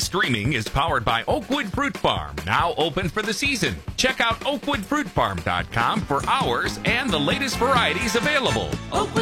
streaming is powered by Oakwood Fruit Farm, now open for the season. Check out oakwoodfruitfarm.com for hours and the latest varieties available.